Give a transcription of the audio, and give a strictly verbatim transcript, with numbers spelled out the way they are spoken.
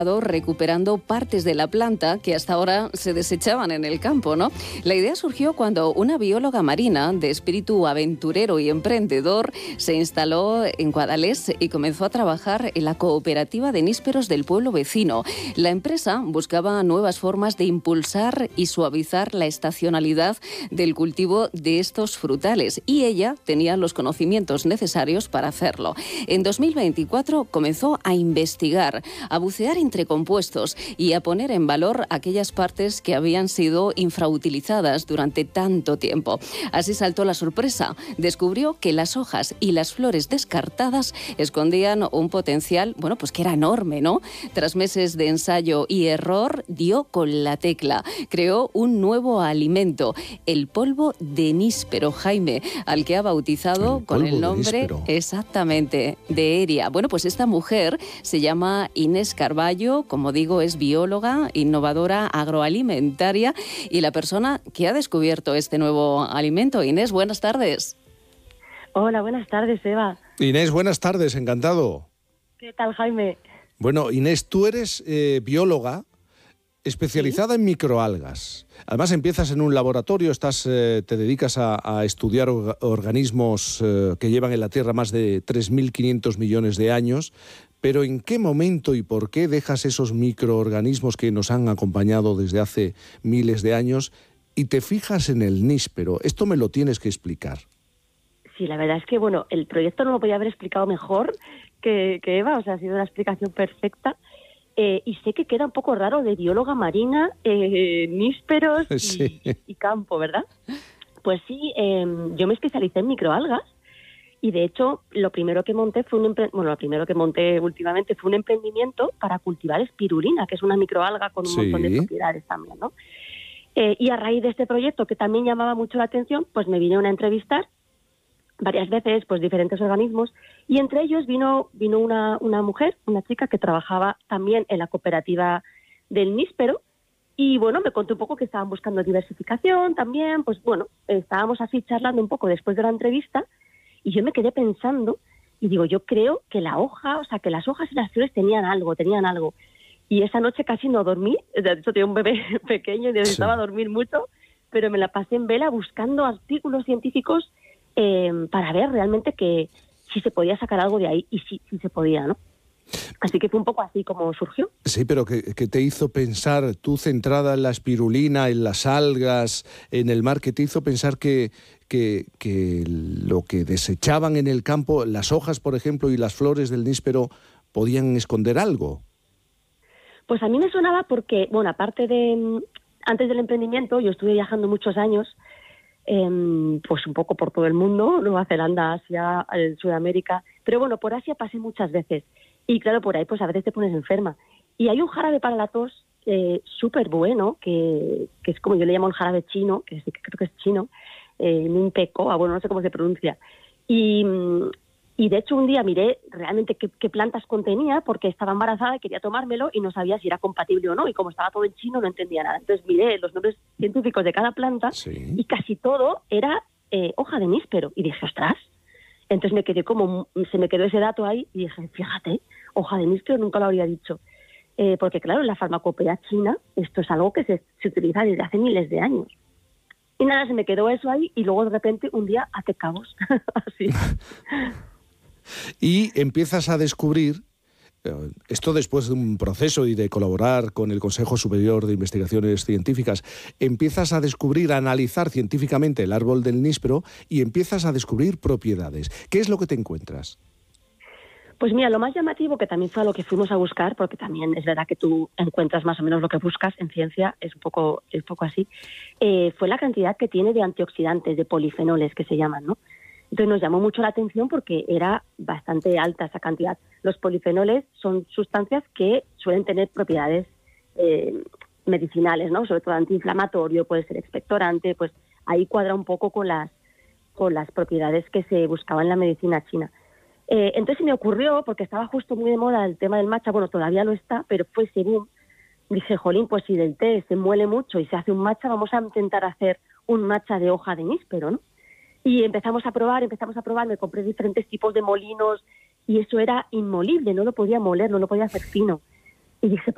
recuperando partes de la planta que hasta ahora se desechaban en el campo, ¿no? La idea surgió cuando una bióloga marina de espíritu aventurero y emprendedor se instaló en Guadalest y comenzó a trabajar en la cooperativa de nísperos del pueblo vecino. La empresa buscaba nuevas formas de impulsar y suavizar la estacionalidad del cultivo de estos frutales y ella tenía los conocimientos necesarios para hacerlo. En dos mil veinticuatro comenzó a investigar, a bucear entre compuestos y a poner en valor aquellas partes que habían sido infrautilizadas durante tanto tiempo. Así saltó la sorpresa. Descubrió que las hojas y las flores descartadas escondían un potencial, bueno, pues que era enorme, ¿no? Tras meses de ensayo y error, dio con la tecla. Creó un nuevo alimento, el polvo de níspero, Jaime, al que ha bautizado el con el nombre, exactamente, de Eria. Bueno, pues esta mujer se llama Inés Carballo. Como digo, es bióloga, innovadora agroalimentaria y la persona que ha descubierto este nuevo alimento. Inés, buenas tardes. Hola, buenas tardes, Eva. Inés, buenas tardes, encantado. ¿Qué tal, Jaime? Bueno, Inés, tú eres eh, bióloga especializada ¿Sí? en microalgas. Además, empiezas en un laboratorio, estás, eh, te dedicas a, a estudiar orga- organismos eh, que llevan en la Tierra más de tres mil quinientos millones de años. Pero ¿en qué momento y por qué dejas esos microorganismos que nos han acompañado desde hace miles de años y te fijas en el níspero? Esto me lo tienes que explicar. Sí, la verdad es que, bueno, el proyecto no lo podía haber explicado mejor que, que Eva, o sea, ha sido una explicación perfecta. Eh, y sé que queda un poco raro de bióloga marina, eh, nísperos sí. y, y campo, ¿verdad? Pues sí, eh, yo me especialicé en microalgas. Y de hecho, lo primero que monté fue un empre... bueno, lo primero que monté últimamente fue un emprendimiento para cultivar espirulina, que es una microalga con un sí. montón de propiedades también, ¿no? Eh, y a raíz de este proyecto, que también llamaba mucho la atención, pues me vinieron a entrevistar varias veces, pues diferentes organismos, y entre ellos vino vino una, una mujer, una chica que trabajaba también en la cooperativa del níspero, y bueno, me contó un poco que estaban buscando diversificación también, pues bueno, estábamos así charlando un poco después de la entrevista. Y yo me quedé pensando, y digo, yo creo que la hoja, o sea, que las hojas y las flores tenían algo, tenían algo. Y esa noche casi no dormí, de hecho tenía un bebé pequeño y necesitaba sí. dormir mucho, pero me la pasé en vela buscando artículos científicos eh, para ver realmente que si se podía sacar algo de ahí, y sí, sí se podía, ¿no? Así que fue un poco así como surgió. Sí, pero ¿qué, qué te hizo pensar, tú centrada en la espirulina, en las algas, en el mar, qué te hizo pensar que, que, que lo que desechaban en el campo, las hojas, por ejemplo, y las flores del níspero, podían esconder algo? Pues a mí me sonaba porque, bueno, aparte de, antes del emprendimiento, yo estuve viajando muchos años, eh, pues un poco por todo el mundo, Nueva Zelanda, Asia, Sudamérica, pero bueno, por Asia pasé muchas veces. Y claro, por ahí pues a veces te pones enferma. Y hay un jarabe para la tos eh, súper bueno, que, que es como yo le llamo el jarabe chino, que, es, que creo que es chino, eh, Minpecoa, bueno, no sé cómo se pronuncia. Y, y de hecho un día miré realmente qué, qué plantas contenía, porque estaba embarazada y quería tomármelo y no sabía si era compatible o no. Y como estaba todo en chino no entendía nada. Entonces miré los nombres científicos de cada planta sí. y casi todo era eh, hoja de níspero. Y dije, ostras. Entonces me quedé como, se me quedó ese dato ahí y dije, fíjate, hoja de níspero nunca lo habría dicho. Eh, porque claro, en la farmacopea china esto es algo que se, se utiliza desde hace miles de años. Y nada, se me quedó eso ahí y luego de repente un día hace cabos. Así. Y empiezas a descubrir, esto después de un proceso y de colaborar con el Consejo Superior de Investigaciones Científicas, empiezas a descubrir, a analizar científicamente el árbol del níspero y empiezas a descubrir propiedades. ¿Qué es lo que te encuentras? Pues mira, lo más llamativo, que también fue a lo que fuimos a buscar, porque también es verdad que tú encuentras más o menos lo que buscas en ciencia, es un poco, es un poco así, eh, fue la cantidad que tiene de antioxidantes, de polifenoles que se llaman, ¿no? Entonces nos llamó mucho la atención porque era bastante alta esa cantidad. Los polifenoles son sustancias que suelen tener propiedades eh, medicinales, ¿no? Sobre todo antiinflamatorio, puede ser expectorante, pues ahí cuadra un poco con las, con las propiedades que se buscaban en la medicina china. Eh, entonces me ocurrió, porque estaba justo muy de moda el tema del matcha, bueno, todavía lo está, pero fue ese boom. Dije, jolín, pues si del té se muele mucho y se hace un matcha, vamos a intentar hacer un matcha de hoja de níspero, ¿no? Y empezamos a probar, empezamos a probar, me compré diferentes tipos de molinos y eso era inmolible, no lo podía moler, no lo podía hacer fino. Y dije,